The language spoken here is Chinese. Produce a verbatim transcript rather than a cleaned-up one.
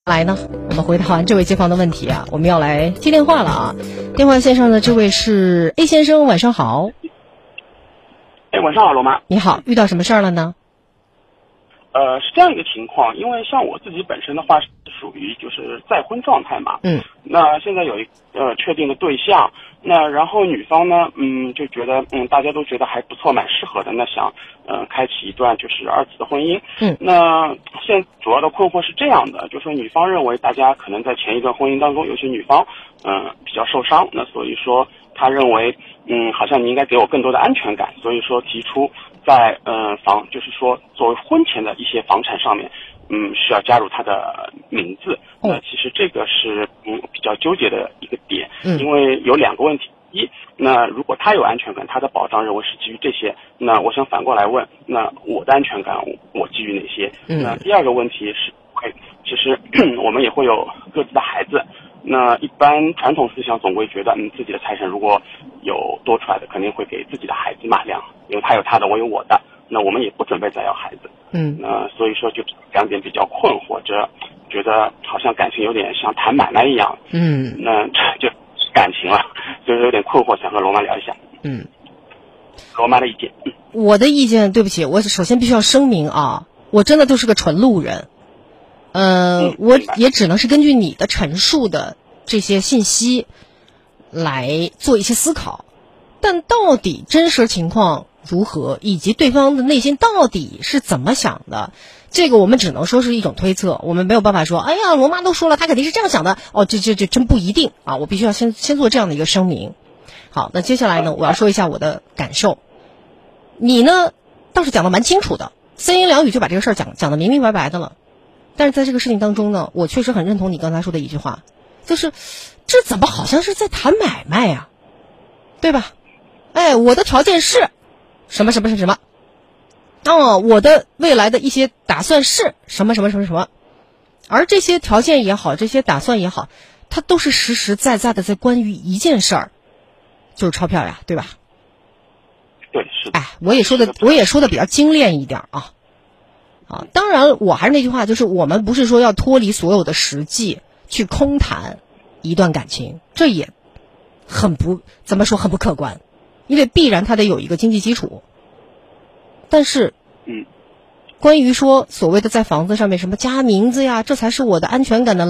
来呢，我们回答完这位街坊的问题啊，我们要来接电话了啊。电话线上的这位是 A 先生，晚上好。 哎，晚上好，罗妈。 你好，遇到什么事儿了呢？ 呃，是这样一个情况，因为像我自己本身的话是属于就是再婚状态嘛， 嗯， 那现在有一呃确定的对象，那然后女方呢，嗯，就觉得嗯大家都觉得还不错，蛮适合的，那想呃开启一段就是二次的婚姻， 嗯， 那现在主要的困惑是这样的，就说女方认为大家可能在前一段婚姻当中，有些女方嗯、呃、比较受伤，那所以说她认为嗯好像你应该给我更多的安全感，所以说提出在呃房就是说作为婚前的一些房产上面，嗯需要加入他的名字。那、呃、其实这个是嗯比较纠结的一个点， 嗯， 因为有两个问题。一，那如果他有安全感，他的保障认为是基于这些，那我想反过来问，那我的安全感我基于哪些？ 嗯， 那第二个问题是会，其实我们也会有各自的孩子。那一般传统思想总归觉得，嗯，自己的财产如果有多出来的，肯定会给自己的孩子嘛，两，因为他有他的，我有我的，那我们也不准备再要孩子， 嗯， 那所以说就两点比较困惑着，觉得好像感情有点像谈买卖一样， 嗯， 那就感情了，所以说有点困惑，想和罗妈聊一下， 嗯， 罗妈的意见，嗯， 我的意见，对不起，我首先必须要声明啊，我真的就是个纯路人。呃，我也只能是根据你的陈述的这些信息来做一些思考，但到底真实情况如何，以及对方的内心到底是怎么想的，这个我们只能说是一种推测，我们没有办法说，哎呀，罗妈都说了，她肯定是这样想的，哦，这这这真不一定啊！我必须要先先做这样的一个声明。好，那接下来呢，我要说一下我的感受。你呢，倒是讲得蛮清楚的，三言两语就把这个事儿讲讲得明明白白的了。但是在这个事情当中呢，我确实很认同你刚才说的一句话，就是这怎么好像是在谈买卖呀，对吧？哎，我的条件是什么什么什么什么，哦，我的未来的一些打算是什么什么什么什么，而这些条件也好，这些打算也好，它都是实实在在的在关于一件事儿，就是钞票呀，对吧？ 对，是的。 哎，我也说的，我也说的比较精炼一点啊。啊，当然，我还是那句话，就是我们不是说要脱离所有的实际去空谈一段感情，这也很不怎么说很不客观，因为必然它得有一个经济基础。但是， 嗯， 关于说所谓的在房子上面什么加名字呀，这才是我的安全感的